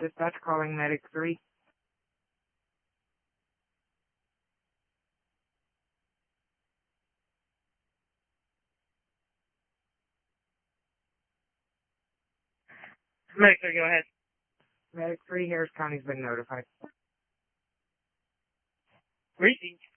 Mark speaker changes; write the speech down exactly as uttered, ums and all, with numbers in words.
Speaker 1: Dispatch calling Medic three.
Speaker 2: Medic three, go ahead.
Speaker 1: Medic three, Harris County's been notified.
Speaker 2: Received.